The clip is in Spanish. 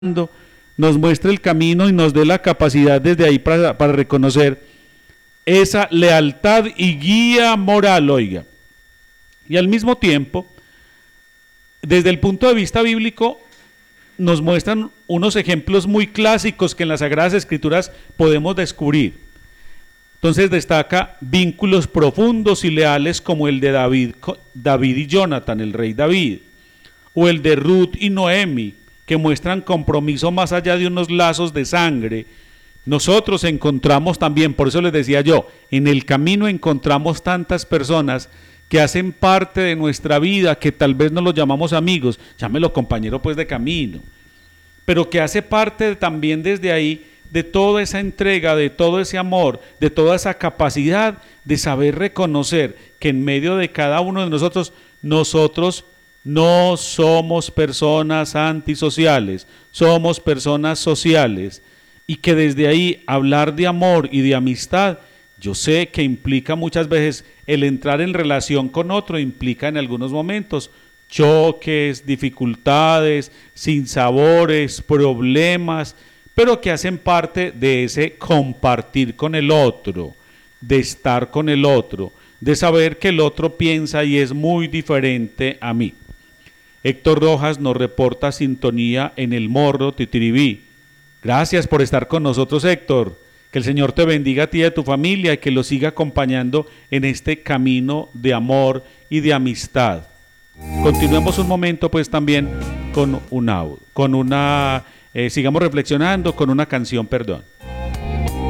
nos muestre el camino y nos dé la capacidad desde ahí para reconocer esa lealtad y guía moral, oiga. Y al mismo tiempo, desde el punto de vista bíblico, nos muestran unos ejemplos muy clásicos que en las Sagradas Escrituras podemos descubrir. Entonces destaca vínculos profundos y leales como el de David y Jonathan, el rey David, o el de Ruth y Noemi, que muestran compromiso más allá de unos lazos de sangre. Nosotros encontramos también, por eso les decía yo, en el camino encontramos tantas personas que hacen parte de nuestra vida, que tal vez no los llamamos amigos, llámelo compañero pues de camino, pero que hace parte también desde ahí de toda esa entrega, de todo ese amor, de toda esa capacidad de saber reconocer que en medio de cada uno de nosotros no somos personas antisociales, somos personas sociales, y que desde ahí hablar de amor y de amistad, yo sé que implica muchas veces el entrar en relación con otro, implica en algunos momentos choques, dificultades, sinsabores, problemas, pero que hacen parte de ese compartir con el otro, de estar con el otro, de saber que el otro piensa y es muy diferente a mí. Héctor Rojas nos reporta sintonía en El Morro, Titiribí. Gracias por estar con nosotros, Héctor. Que el Señor te bendiga a ti y a tu familia y que lo siga acompañando en este camino de amor y de amistad. Continuemos un momento pues también con sigamos reflexionando con una canción, perdón.